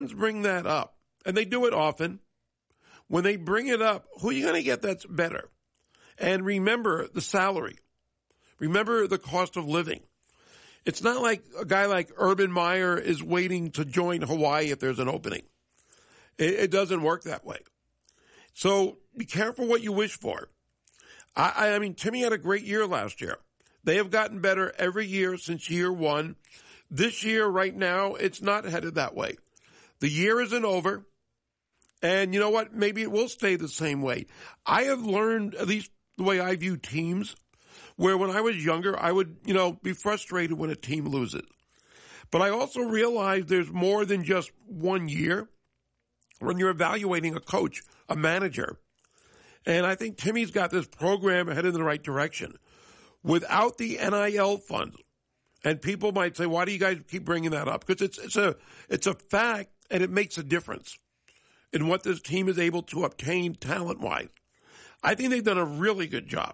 bring that up, and they do it often, when they bring it up, who are you going to get that's better? And remember the salary. Remember the cost of living. It's not like a guy like Urban Meyer is waiting to join Hawaii if there's an opening. It doesn't work that way. So be careful what you wish for. I mean, Timmy had a great year last year. They have gotten better every year since year one. This year, right now, it's not headed that way. The year isn't over. And you know what? Maybe it will stay the same way. I have learned, at least the way I view teams, where when I was younger, I would, be frustrated when a team loses. But I also realized there's more than just 1 year when you're evaluating a coach, a manager. And I think Timmy's got this program headed in the right direction. Without the NIL funds, and people might say, why do you guys keep bringing that up? Because it's a fact, and it makes a difference in what this team is able to obtain talent-wise. I think they've done a really good job.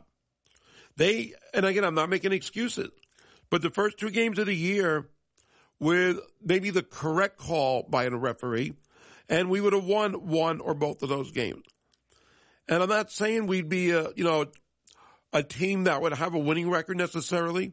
And again, I'm not making excuses, but the first 2 games of the year with maybe the correct call by a referee, and we would have won one or both of those games. And I'm not saying we'd be a team that would have a winning record necessarily,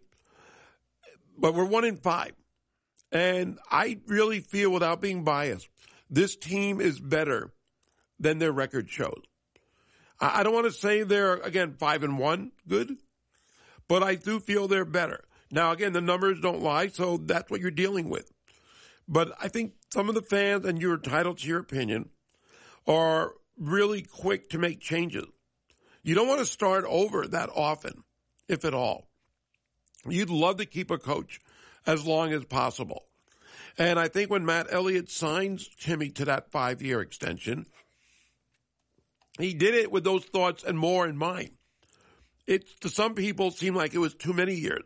but we're 1-5. And I really feel, without being biased, this team is better than their record shows. I don't want to say they're, again, 5-1 good, but I do feel they're better. Now, again, the numbers don't lie, so that's what you're dealing with. But I think some of the fans, and you're entitled to your opinion, are really quick to make changes. You don't want to start over that often, if at all. You'd love to keep a coach as long as possible. And I think when Matt Elliott signs Timmy to that 5-year extension, he did it with those thoughts and more in mind. It, to some people, seemed like it was too many years.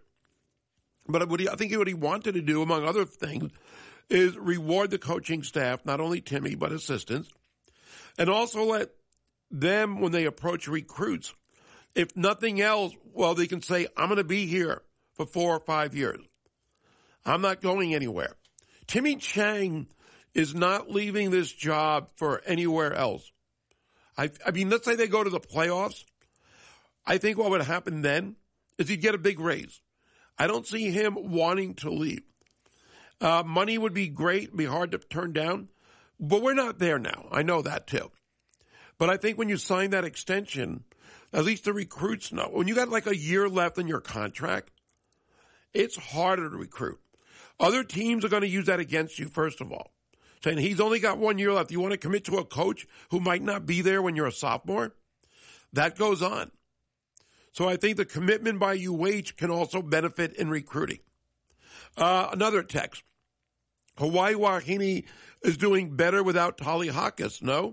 But I think what he wanted to do, among other things, is reward the coaching staff, not only Timmy, but assistants, and also let them, when they approach recruits, if nothing else, well, they can say, I'm going to be here for 4 or 5 years. I'm not going anywhere. Timmy Chang is not leaving this job for anywhere else. I mean, let's say they go to the playoffs. I think what would happen then is he'd get a big raise. I don't see him wanting to leave. Money would be great, be hard to turn down, but we're not there now. I know that too. But I think when you sign that extension, at least the recruits know. When you got like a year left in your contract, it's harder to recruit. Other teams are going to use that against you, first of all. Saying he's only got 1 year left. You want to commit to a coach who might not be there when you're a sophomore? That goes on. So I think the commitment by UH can also benefit in recruiting. Another text. Hawaii Wahine is doing better without Tali Hawkins, no?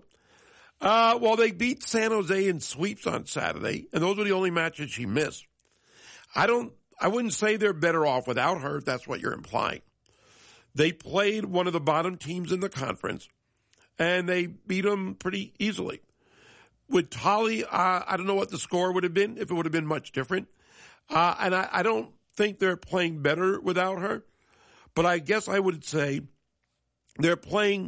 Well, they beat San Jose in sweeps on Saturday, and those were the only matches she missed. I wouldn't say they're better off without her, if that's what you're implying. They played one of the bottom teams in the conference, and they beat them pretty easily. With Tali, I don't know what the score would have been, if it would have been much different. And I don't think they're playing better without her, but I guess I would say they're playing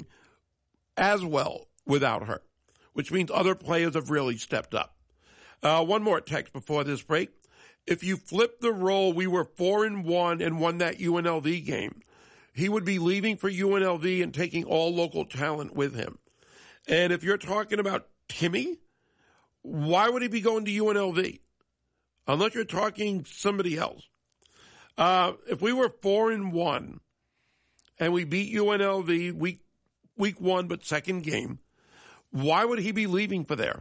as well without her, which means other players have really stepped up. One more text before this break. If you flip the role, we were 4-1 and won that UNLV game. He would be leaving for UNLV and taking all local talent with him. And if you're talking about Timmy, why would he be going to UNLV? Unless you're talking somebody else. If we were 4-1 and we beat UNLV week 1, but second game, why would he be leaving for there?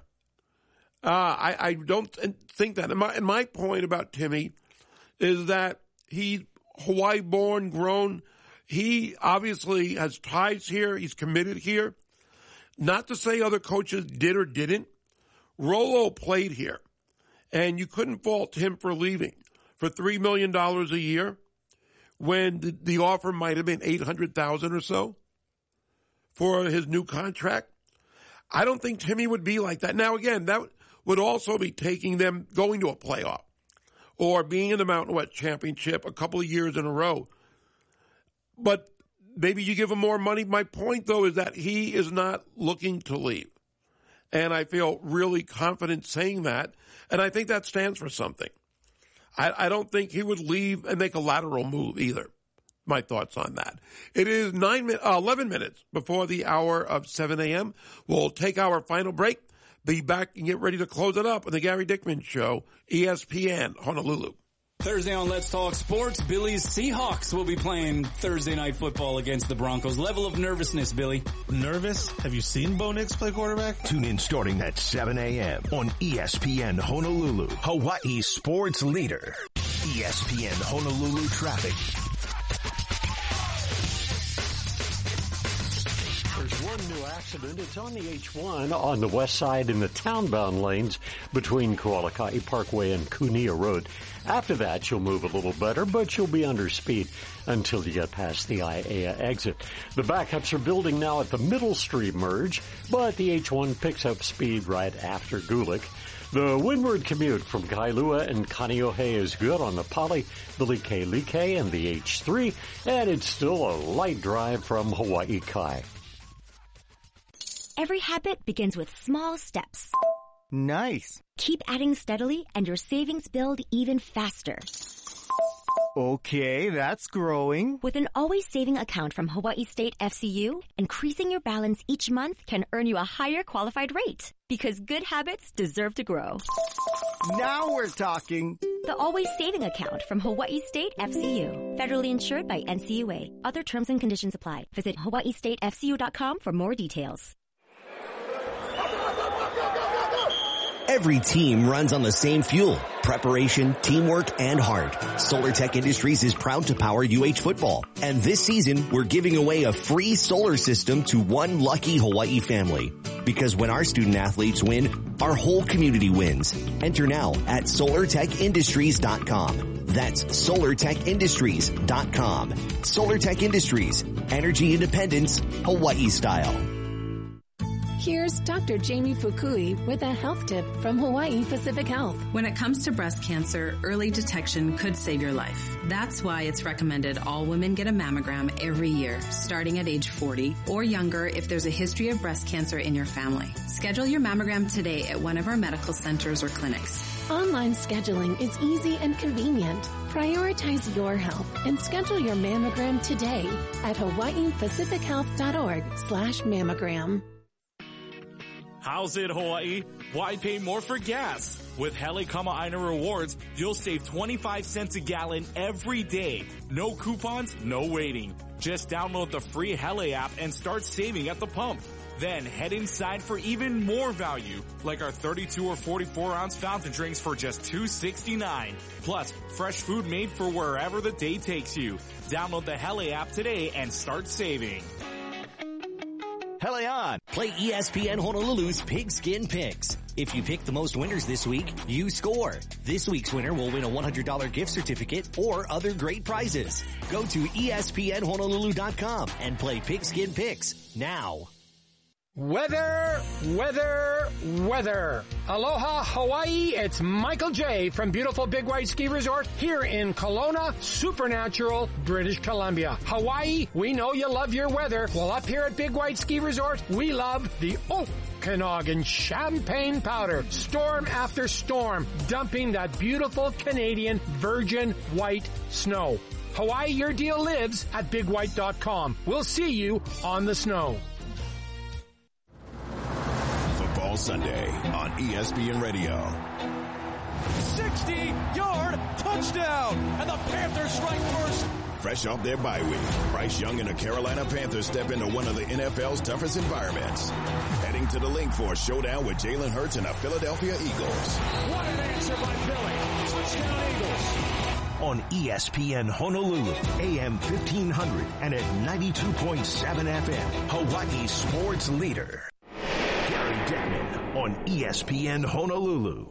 I don't think that. And my point about Timmy is that he's Hawaii born, grown. He obviously has ties here. He's committed here. Not to say other coaches did or didn't. Rolo played here, and you couldn't fault him for leaving for $3 million a year when the offer might have been $800,000 or so for his new contract. I don't think Timmy would be like that. Now, again, that would also be taking them going to a playoff or being in the Mountain West Championship a couple of years in a row. But maybe you give him more money. My point, though, is that he is not looking to leave. And I feel really confident saying that. And I think that stands for something. I don't think he would leave and make a lateral move either. My thoughts on that. It is 11 minutes before the hour of 7 a.m. We'll take our final break, be back and get ready to close it up on the Gary Dickman Show, ESPN Honolulu. Thursday on Let's Talk Sports, Billy's Seahawks will be playing Thursday night football against the Broncos. Level of nervousness, Billy. Nervous? Have you seen Bo Nix play quarterback? Tune in starting at 7 a.m. on ESPN Honolulu, Hawaii sports leader. ESPN Honolulu traffic. There's one new accident. It's on the H1 on the west side in the townbound lanes between Koalakai Parkway and Kunia Road. After that, you'll move a little better, but you'll be under speed until you get past the Aiea exit. The backups are building now at the Middle Street merge, but the H1 picks up speed right after Gulick. The windward commute from Kailua and Kaneohe is good on the Pali, the Like, and the H3, and it's still a light drive from Hawaii Kai. Every habit begins with small steps. Nice. Keep adding steadily and your savings build even faster. Okay, that's growing. With an always saving account from Hawaii State FCU, increasing your balance each month can earn you a higher qualified rate. Because good habits deserve to grow. Now we're talking. The Always Saving Account from Hawaii State FCU. Federally insured by NCUA. Other terms and conditions apply. Visit hawaiistatefcu.com for more details. Every team runs on the same fuel, preparation, teamwork, and heart. SolarTech Industries is proud to power UH football. And this season, we're giving away a free solar system to one lucky Hawaii family. Because when our student athletes win, our whole community wins. Enter now at SolarTechIndustries.com. That's SolarTechIndustries.com. SolarTech Industries. Energy independence, Hawaii style. Here's Dr. Jamie Fukui with a health tip from Hawaii Pacific Health. When it comes to breast cancer, early detection could save your life. That's why it's recommended all women get a mammogram every year, starting at age 40 or younger if there's a history of breast cancer in your family. Schedule your mammogram today at one of our medical centers or clinics. Online scheduling is easy and convenient. Prioritize your health and schedule your mammogram today at hawaiipacifichealth.org/mammogram. How's it, Hawaii? Why pay more for gas? With Hele Kama'aina Rewards, you'll save 25 cents a gallon every day. No coupons, no waiting. Just download the free Hele app and start saving at the pump. Then head inside for even more value, like our 32 or 44-ounce fountain drinks for just $2.69. Plus, fresh food made for wherever the day takes you. Download the Hele app today and start saving. Hele on! Play ESPN Honolulu's Pigskin Picks. If you pick the most winners this week, you score. This week's winner will win a $100 gift certificate or other great prizes. Go to ESPNHonolulu.com and play Pigskin Picks now. Weather. Aloha, Hawaii. It's Michael J. from beautiful Big White Ski Resort here in Kelowna, Supernatural, British Columbia. Hawaii, we know you love your weather. Well, up here at Big White Ski Resort, we love the Okanagan champagne powder. Storm after storm, dumping that beautiful Canadian virgin white snow. Hawaii, your deal lives at BigWhite.com. We'll see you on the snow. Sunday on ESPN Radio. 60-yard touchdown, and the Panthers strike first. Fresh off their bye week, Bryce Young and the Carolina Panthers step into one of the NFL's toughest environments. Heading to the link for a showdown with Jalen Hurts and the Philadelphia Eagles. What an answer by Philly. Touchdown Eagles. On ESPN Honolulu, AM 1500 and at 92.7 FM, Hawaii sports leader. Gary Dickman on ESPN Honolulu.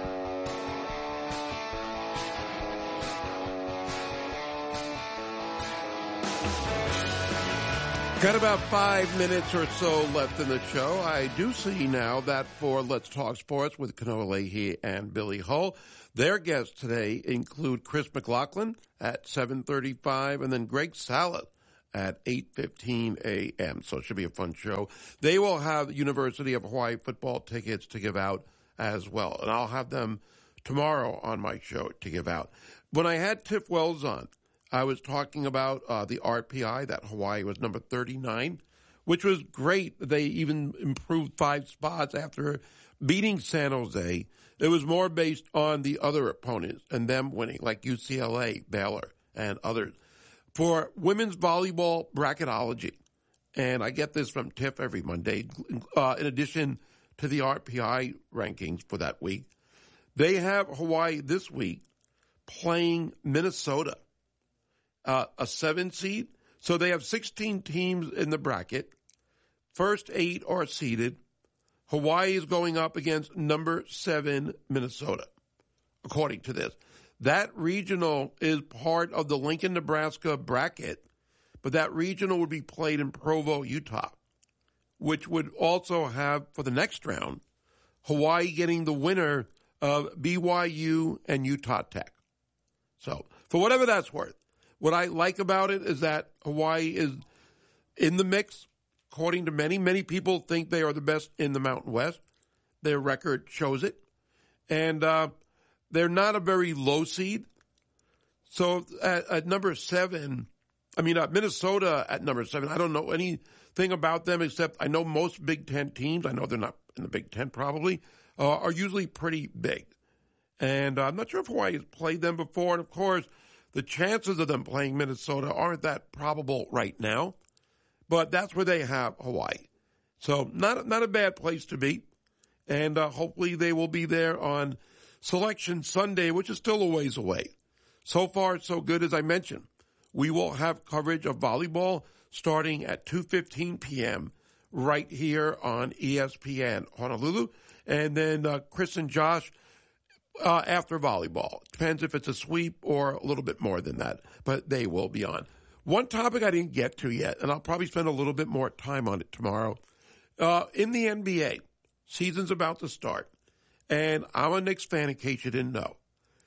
Got about 5 minutes or so left in the show. I do see now that for Let's Talk Sports with Kanoa Leahy and Billy Hull, their guests today include Chris McLaughlin at 7:35 and then Greg Salas at 8:15 a.m. So it should be a fun show. They will have University of Hawaii football tickets to give out as well. And I'll have them tomorrow on my show to give out. When I had Tiff Wells on, I was talking about the RPI, that Hawaii was number 39, which was great. They even improved 5 spots after beating San Jose. It was more based on the other opponents and them winning, like UCLA, Baylor, and others. For women's volleyball bracketology, and I get this from Tiff every Monday, in addition to the RPI rankings for that week, they have Hawaii this week playing Minnesota, a 7 seed. So they have 16 teams in the bracket. First 8 are seeded. Hawaii is going up against number 7 Minnesota, according to this. That regional is part of the Lincoln, Nebraska bracket, but that regional would be played in Provo, Utah, which would also have, for the next round, Hawaii getting the winner of BYU and Utah Tech. So, for whatever that's worth, what I like about it is that Hawaii is in the mix. According to many, many people think they are the best in the Mountain West. Their record shows it. And they're not a very low seed. So at number 7, Minnesota at number 7, I don't know anything about them except I know most Big Ten teams, I know they're not in the Big Ten probably, are usually pretty big. And I'm not sure if Hawaii has played them before. And, of course, the chances of them playing Minnesota aren't that probable right now. But that's where they have Hawaii. So not a bad place to be. And hopefully they will be there on Selection Sunday, which is still a ways away. So far, so good. As I mentioned, we will have coverage of volleyball starting at 2:15 p.m. right here on ESPN Honolulu. And then Chris and Josh after volleyball. Depends if it's a sweep or a little bit more than that. But they will be on. One topic I didn't get to yet, and I'll probably spend a little bit more time on it tomorrow. In the NBA, season's about to start, and I'm a Knicks fan in case you didn't know.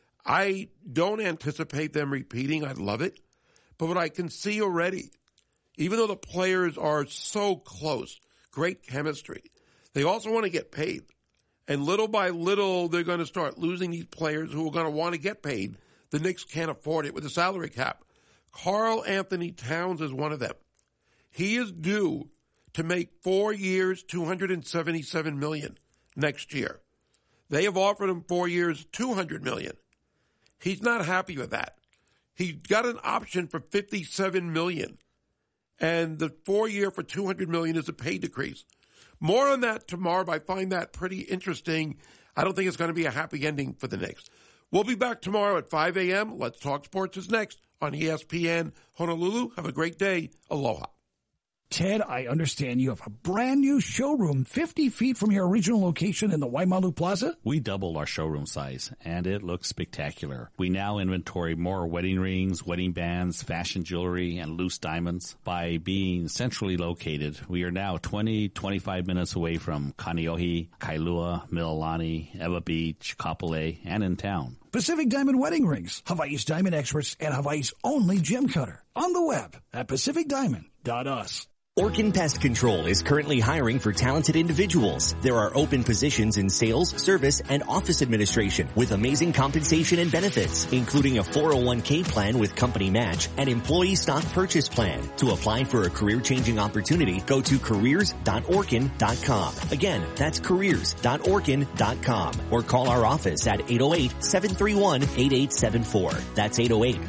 I don't anticipate them repeating. I'd love it. But what I can see already, even though the players are so close, great chemistry, they also want to get paid. And little by little, they're going to start losing these players who are going to want to get paid. The Knicks can't afford it with the salary cap. Karl Anthony Towns is one of them. He is due to make 4 years, $277 million next year. They have offered him 4 years, $200 million. He's not happy with that. He got an option for $57 million, and the 4-year for $200 million is a pay decrease. More on that tomorrow, but I find that pretty interesting. I don't think it's going to be a happy ending for the Knicks. We'll be back tomorrow at 5 a.m. Let's Talk Sports is next on ESPN Honolulu. Have a great day. Aloha. Ted, I understand you have a brand new showroom 50 feet from your original location in the Waimalu Plaza? We doubled our showroom size, and it looks spectacular. We now inventory more wedding rings, wedding bands, fashion jewelry, and loose diamonds. By being centrally located, we are now 25 minutes away from Kaneohe, Kailua, Mililani, Ewa Beach, Kapolei, and in town. Pacific Diamond Wedding Rings, Hawaii's diamond experts and Hawaii's only gem cutter. On the web at pacificdiamond.us. Orkin Pest Control is currently hiring for talented individuals. There are open positions in sales, service, and office administration with amazing compensation and benefits, including a 401k plan with company match and employee stock purchase plan. To apply for a career-changing opportunity, go to careers.orkin.com. Again, that's careers.orkin.com or call our office at 808-731-8874. That's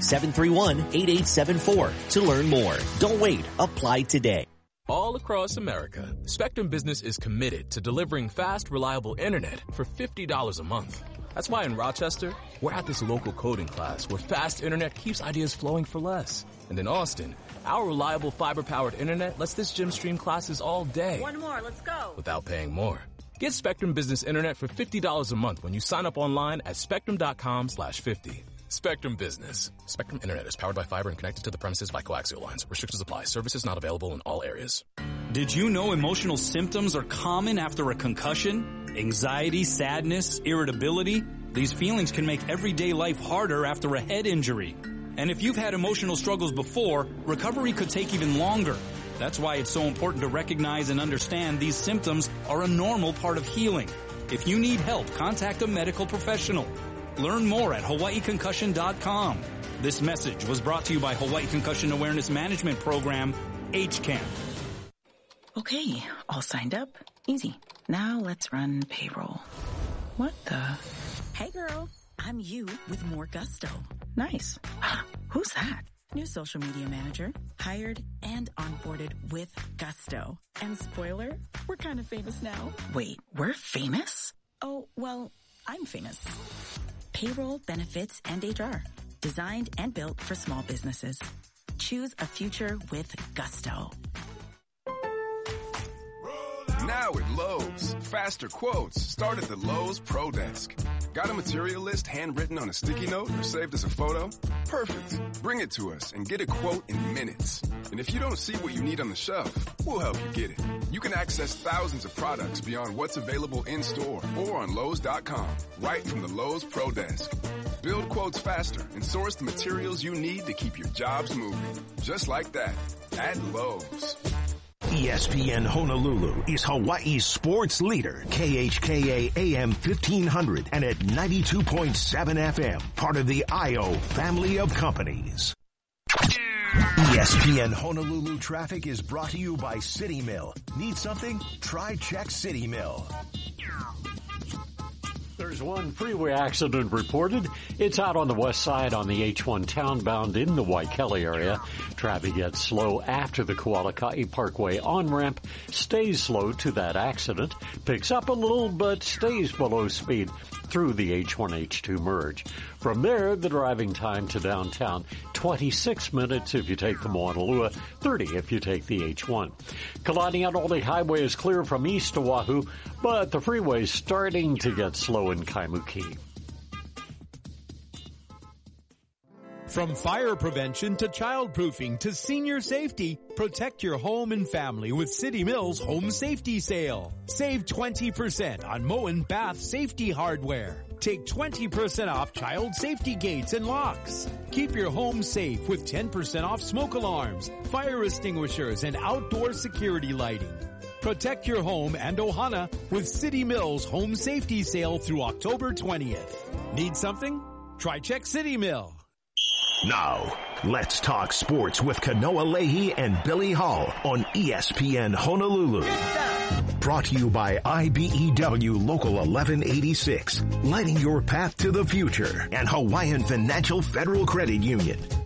808-731-8874 to learn more. Don't wait. Apply today. All across America, Spectrum Business is committed to delivering fast, reliable internet for $50 a month. That's why in Rochester, we're at this local coding class where fast internet keeps ideas flowing for less. And in Austin, our reliable fiber-powered internet lets this gym stream classes all day. One more, let's go. Without paying more. Get Spectrum Business Internet for $50 a month when you sign up online at spectrum.com/50. Spectrum Business. Spectrum Internet is powered by fiber and connected to the premises by coaxial lines. Restrictions apply. Services not available in all areas. Did you know emotional symptoms are common after a concussion? Anxiety, sadness, irritability? These feelings can make everyday life harder after a head injury. And if you've had emotional struggles before, recovery could take even longer. That's why it's so important to recognize and understand these symptoms are a normal part of healing. If you need help, contact a medical professional. Learn more at HawaiiConcussion.com. This message was brought to you by Hawaii Concussion Awareness Management Program, HCAM. Okay, all signed up. Easy. Now let's run payroll. What the? Hey girl, I'm you with more gusto. Nice. Who's that? New social media manager, hired and onboarded with gusto. And spoiler, we're kind of famous now. Wait, we're famous? Oh, well, I'm famous. Payroll, benefits, and HR. Designed and built for small businesses. Choose a future with gusto. Now at Lowe's, faster quotes start at the Lowe's Pro Desk. Got a material list handwritten on a sticky note or saved as a photo? Perfect. Bring it to us and get a quote in minutes. And if you don't see what you need on the shelf, we'll help you get it. You can access thousands of products beyond what's available in store or on Lowe's.com, right from the Lowe's Pro Desk. Build quotes faster and source the materials you need to keep your jobs moving. Just like that, at Lowe's. ESPN Honolulu is Hawaii's sports leader, KHKA AM 1500 and at 92.7 FM, part of the IO family of companies. ESPN Honolulu traffic is brought to you by City Mill. Need something? Try Check City Mill. There's one freeway accident reported. It's out on the west side on the H1 townbound in the Waikele area. Traffic gets slow after the Kualakai Parkway on-ramp. Stays slow to that accident. Picks up a little but stays below speed through the H1-H2 merge. From there, the driving time to downtown, 26 minutes if you take the Moanalua, 30 if you take the H1. Kalaniʻanaʻoli Highway is clear from east to Oahu, but the freeway is starting to get slow in Kaimuki. From fire prevention to childproofing to senior safety, protect your home and family with City Mill's Home Safety Sale. Save 20% on Moen Bath Safety Hardware. Take 20% off child safety gates and locks. Keep your home safe with 10% off smoke alarms, fire extinguishers, and outdoor security lighting. Protect your home and Ohana with City Mill's Home Safety Sale through October 20th. Need something? Try Check City Mill. Now, let's talk sports with Kanoa Leahy and Billy Hall on ESPN Honolulu. Brought to you by IBEW Local 1186, lighting your path to the future, and Hawaiian Financial Federal Credit Union.